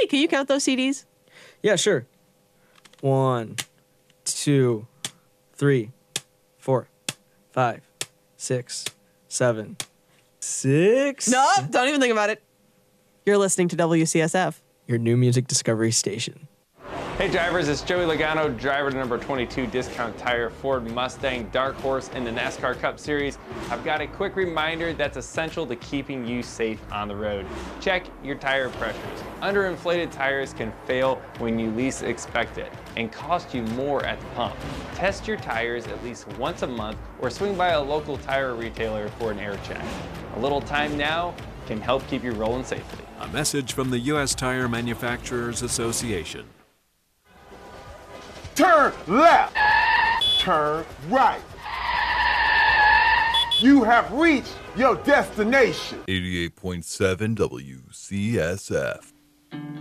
can you count those CDs? Yeah, sure. 1, 2, 3, 4, 5, 6, 7, 6. No, don't even think about it. You're listening to WCSF. Your new music discovery station. Hey drivers, it's Joey Logano, driver to number 22 Discount Tire Ford Mustang Dark Horse in the NASCAR Cup Series. I've got a quick reminder that's essential to keeping you safe on the road. Check your tire pressures. Underinflated tires can fail when you least expect it and cost you more at the pump. Test your tires at least once a month or swing by a local tire retailer for an air check. A little time now can help keep you rolling safely. A message from the U.S. Tire Manufacturers Association. Turn left. Turn right. You have reached your destination. 88.7 WCSF.